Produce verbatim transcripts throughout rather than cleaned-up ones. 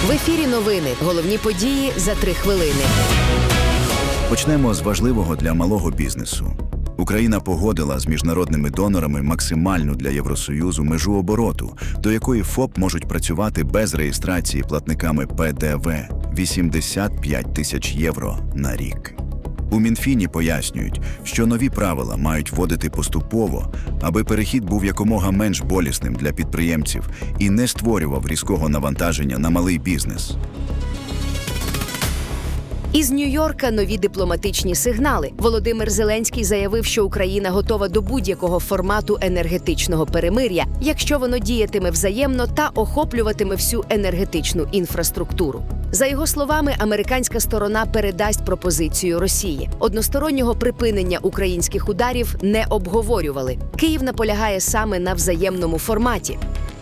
В ефірі новини. Головні події за три хвилини. Почнемо з важливого для малого бізнесу. Україна погодила з міжнародними донорами максимальну для Євросоюзу межу обороту, до якої ФОП можуть працювати без реєстрації платниками Пе Де Ве – вісімдесят п'ять тисяч євро на рік. У Мінфіні пояснюють, що нові правила мають вводити поступово, аби перехід був якомога менш болісним для підприємців і не створював різкого навантаження на малий бізнес. Із Нью-Йорка нові дипломатичні сигнали. Володимир Зеленський заявив, що Україна готова до будь-якого формату енергетичного перемир'я, якщо воно діятиме взаємно та охоплюватиме всю енергетичну інфраструктуру. За його словами, американська сторона передасть пропозицію Росії. Одностороннього припинення українських ударів не обговорювали. Київ наполягає саме на взаємному форматі.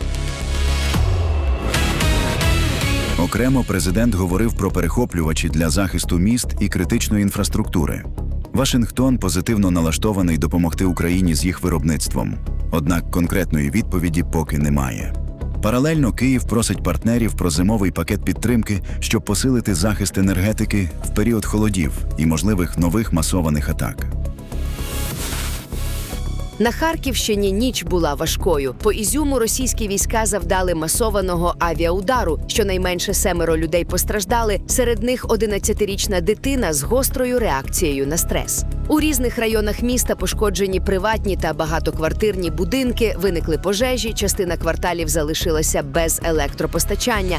Окремо президент говорив про перехоплювачі для захисту міст і критичної інфраструктури. Вашингтон позитивно налаштований допомогти Україні з їх виробництвом. Однак конкретної відповіді поки немає. Паралельно Київ просить партнерів про зимовий пакет підтримки, щоб посилити захист енергетики в період холодів і можливих нових масованих атак. На Харківщині ніч була важкою. По Ізюму російські війська завдали масованого авіаудару. Щонайменше семеро людей постраждали, серед них одинадцятирічна дитина з гострою реакцією на стрес. У різних районах міста пошкоджені приватні та багатоквартирні будинки, виникли пожежі, частина кварталів залишилася без електропостачання.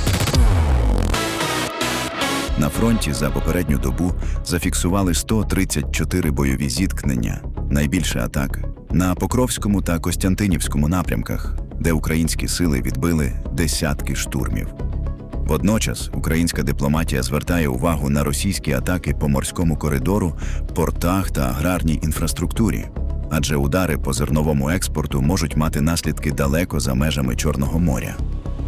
На фронті за попередню добу зафіксували сто тридцять чотири бойові зіткнення, найбільше атак на Покровському та Костянтинівському напрямках, де українські сили відбили десятки штурмів. Водночас українська дипломатія звертає увагу на російські атаки по морському коридору, портах та аграрній інфраструктурі, адже удари по зерновому експорту можуть мати наслідки далеко за межами Чорного моря.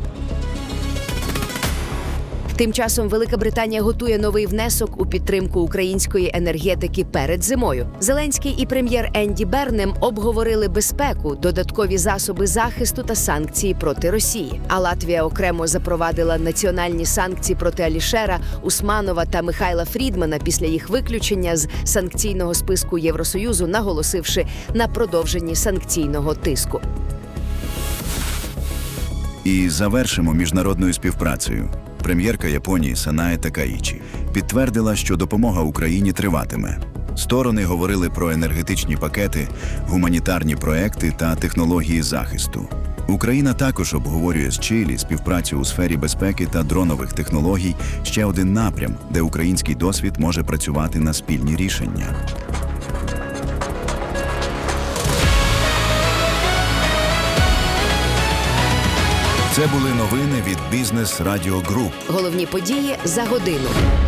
Тим часом Велика Британія готує новий внесок у підтримку української енергетики перед зимою. Зеленський і прем'єр Енді Бернем обговорили безпеку, додаткові засоби захисту та санкції проти Росії. А Латвія окремо запровадила національні санкції проти Алішера, Усманова та Михайла Фрідмана після їх виключення з санкційного списку Євросоюзу, наголосивши на продовженні санкційного тиску. І завершимо міжнародною співпрацею. Прем'єрка Японії Санае Такаїчі підтвердила, що допомога Україні триватиме. Сторони говорили про енергетичні пакети, гуманітарні проекти та технології захисту. Україна також обговорює з Чилі співпрацю у сфері безпеки та дронових технологій, ще один напрям, де український досвід може працювати на спільні рішення. Це були новини від Бізнес Радіо Груп. Головні події за годину.